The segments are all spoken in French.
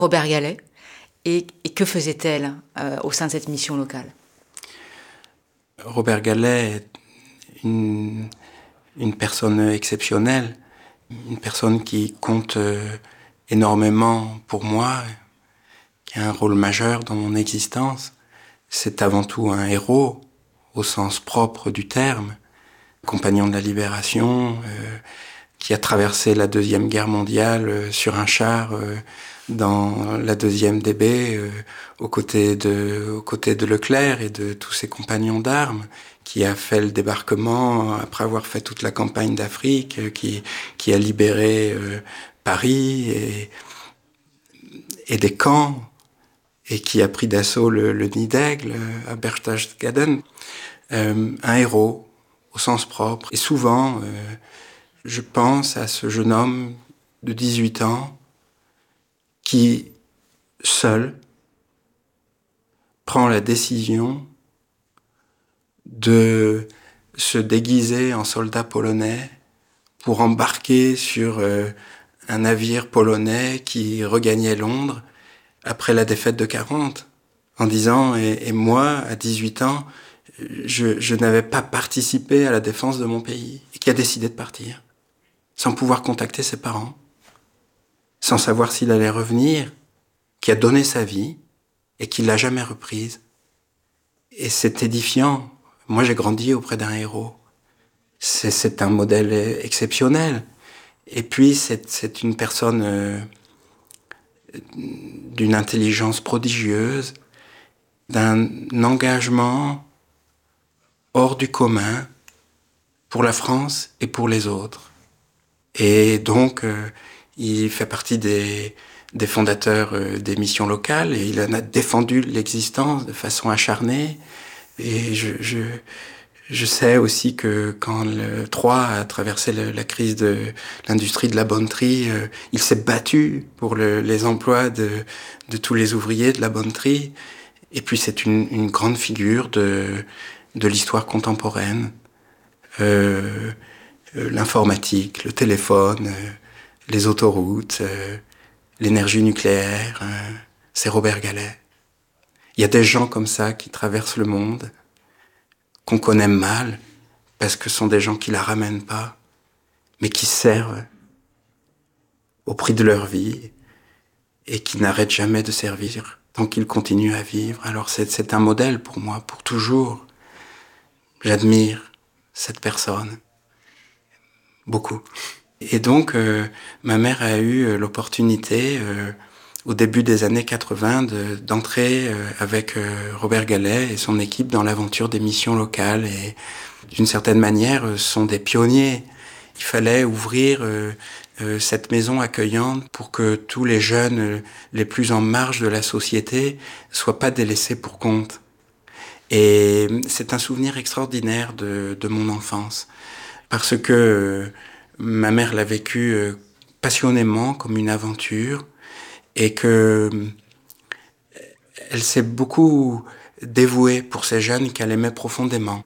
Robert Gallet, et que faisait-elle au sein de cette mission locale? Robert Gallet est une personne exceptionnelle, une personne qui compte énormément pour moi, qui a un rôle majeur dans mon existence. C'est avant tout un héros, au sens propre du terme, compagnon de la Libération, qui a traversé la Deuxième Guerre mondiale sur un char dans la deuxième DB, aux côtés de Leclerc et de tous ses compagnons d'armes, qui a fait le débarquement après avoir fait toute la campagne d'Afrique, qui a libéré Paris et des camps, et qui a pris d'assaut le nid d'aigle à Berchtesgaden. Un héros, au sens propre. Et souvent, je pense à ce jeune homme de 18 ans qui, seul, prend la décision de se déguiser en soldat polonais pour embarquer sur un navire polonais qui regagnait Londres après la défaite de 40, en disant et moi, à 18 ans, je n'avais pas participé à la défense de mon pays, et qui a décidé de partir, sans pouvoir contacter ses parents, sans savoir s'il allait revenir, qui a donné sa vie et qui l'a jamais reprise. Et c'est édifiant. Moi, j'ai grandi auprès d'un héros. C'est un modèle exceptionnel. Et puis, c'est une personne d'une intelligence prodigieuse, d'un engagement hors du commun pour la France et pour les autres. Et donc, il fait partie des fondateurs des missions locales et il en a défendu l'existence de façon acharnée. Et je sais aussi que quand le Troyes a traversé la crise de l'industrie de la bonneterie, il s'est battu pour les emplois de tous les ouvriers de la bonneterie. Et puis c'est une grande figure de l'histoire contemporaine. L'informatique, le téléphone, les autoroutes, l'énergie nucléaire, c'est Robert Gallet. Il y a des gens comme ça qui traversent le monde, qu'on connaît mal, parce que ce sont des gens qui la ramènent pas, mais qui servent au prix de leur vie et qui n'arrêtent jamais de servir tant qu'ils continuent à vivre. Alors c'est un modèle pour moi, pour toujours. J'admire cette personne. Beaucoup. Et donc, ma mère a eu l'opportunité, au début des années 80, d'entrer avec Robert Gallet et son équipe dans l'aventure des missions locales. Et d'une certaine manière, ce sont des pionniers. Il fallait ouvrir cette maison accueillante pour que tous les jeunes les plus en marge de la société soient pas délaissés pour compte. Et c'est un souvenir extraordinaire de mon enfance. Parce que ma mère l'a vécu passionnément comme une aventure et que elle s'est beaucoup dévouée pour ces jeunes qu'elle aimait profondément.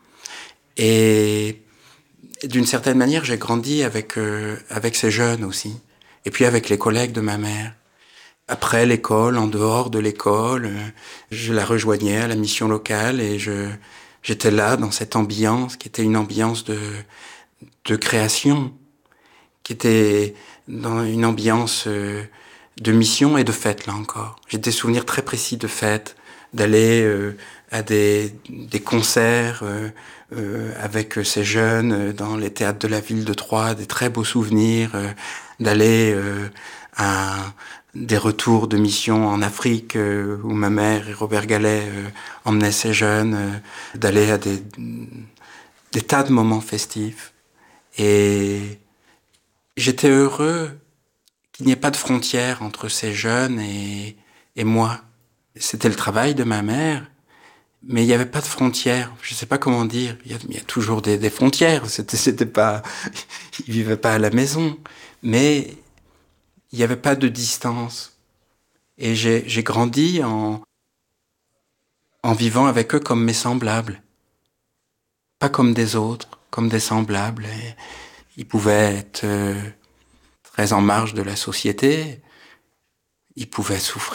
Et d'une certaine manière, j'ai grandi avec ces jeunes aussi. Et puis avec les collègues de ma mère. Après l'école, en dehors de l'école, je la rejoignais à la mission locale et j'étais là dans cette ambiance qui était une ambiance de création, qui était dans une ambiance de mission et de fête, là encore. J'ai des souvenirs très précis de fêtes, d'aller à des concerts avec ces jeunes dans les théâtres de la ville de Troyes, des très beaux souvenirs, d'aller à des retours de mission en Afrique où ma mère et Robert Gallet emmenaient ces jeunes, d'aller à des tas de moments festifs. Et j'étais heureux qu'il n'y ait pas de frontière entre ces jeunes et moi. C'était le travail de ma mère, mais il n'y avait pas de frontière. Je ne sais pas comment dire. Il y a toujours des frontières. C'était pas, ils vivaient pas à la maison, mais il n'y avait pas de distance. Et j'ai grandi en vivant avec eux comme mes semblables, pas comme des autres, comme des semblables. Et ils pouvaient être très en marge de la société. il pouvait souffrir.